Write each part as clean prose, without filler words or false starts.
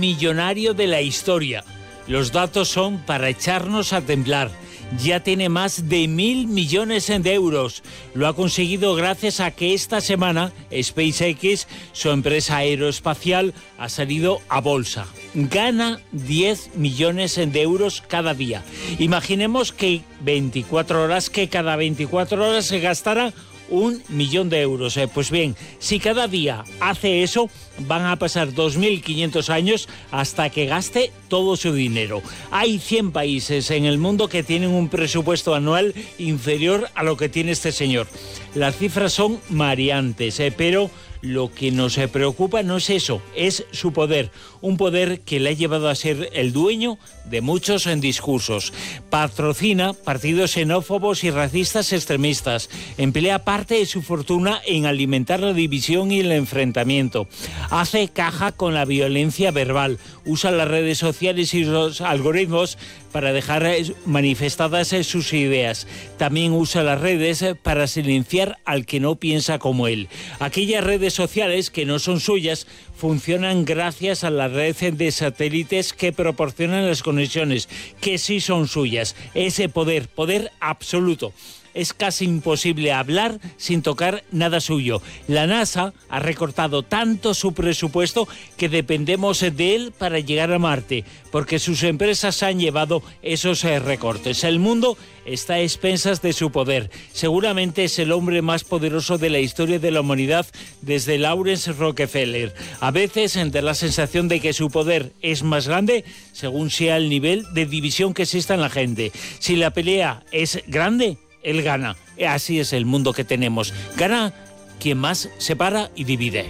millonario de la historia. Los datos son para echarnos a temblar. Ya tiene más de 1.000 millones de euros. Lo ha conseguido gracias a que esta semana SpaceX, su empresa aeroespacial, ha salido a bolsa. Gana 10 millones de euros cada día. Imaginemos que cada 24 horas se gastara 1 millón de euros. Pues bien, si cada día hace eso, van a pasar 2.500 años hasta que gaste todo su dinero. Hay 100 países en el mundo que tienen un presupuesto anual inferior a lo que tiene este señor. Las cifras son mareantes, pero lo que nos preocupa no es eso, es su poder. Un poder que le ha llevado a ser el dueño de muchos discursos. Patrocina partidos xenófobos y racistas extremistas. Emplea parte de su fortuna en alimentar la división y el enfrentamiento. Hace caja con la violencia verbal. Usa las redes sociales y los algoritmos para dejar manifestadas sus ideas. También usa las redes para silenciar al que no piensa como él. Aquellas redes sociales que no son suyas funcionan gracias a la red de satélites que proporcionan las conexiones, que sí son suyas. Ese poder absoluto. Es casi imposible hablar sin tocar nada suyo. La NASA ha recortado tanto su presupuesto que dependemos de él para llegar a Marte, porque sus empresas han llevado esos recortes. El mundo está a expensas de su poder. Seguramente es el hombre más poderoso de la historia de la humanidad desde Lawrence Rockefeller. A veces da la sensación de que su poder es más grande según sea el nivel de división que exista en la gente. Si la pelea es grande, él gana. Así es el mundo que tenemos. Gana quien más separa y divide.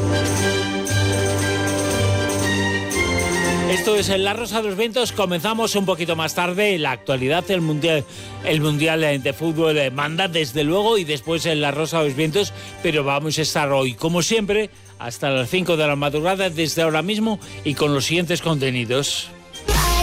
Esto es La Rosa de los Vientos. Comenzamos un poquito más tarde. La actualidad, el mundial de fútbol manda desde luego, y después en La Rosa de los Vientos. Pero vamos a estar hoy, como siempre, hasta las 5 de la madrugada desde ahora mismo y con los siguientes contenidos.